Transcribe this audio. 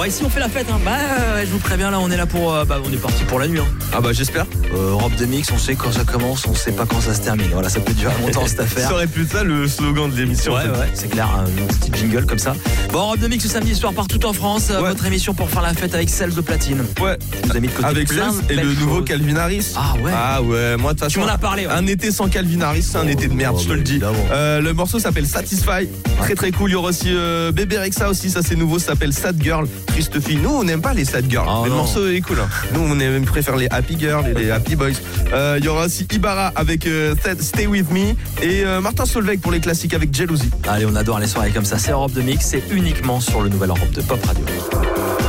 ici on fait la fête. Je vous préviens, là on est là pour. On est parti pour la nuit. Ah bah j'espère. Europe de Mix, on sait quand ça commence, on sait pas quand ça se termine. Voilà, ça peut durer longtemps cette affaire. Ça aurait pu être ça le slogan de l'émission. Ouais, c'est clair, un petit jingle comme ça. Bon, Europe de Mix ce samedi soir partout en France. Votre émission pour faire la fête avec Celle de Platine. Ouais. Vous avez mis de côté avec plein Celle de et le belles nouveau choses. Calvin Harris. Ah ouais. Moi de toute Tu façon. m'en as parlé. Un été sans Calvin Harris, c'est un été de merde, je te le dis. Le morceau s'appelle Satisfy. Très très cool. Il y aura aussi Bébé Rexha aussi, ça c'est nouveau, ça s'appelle Sad Girl. Triste fille. Nous on n'aime pas les sad girls. Mais le morceau est cool. Nous on préfère les happy girls et les happy boys. Il y aura aussi Ibarra avec Stay With Me et Martin Solveig pour les classiques avec Jealousy. Allez, on adore les soirées comme ça. C'est Europe de Mix, c'est uniquement sur le nouvel Europe de Pop Radio.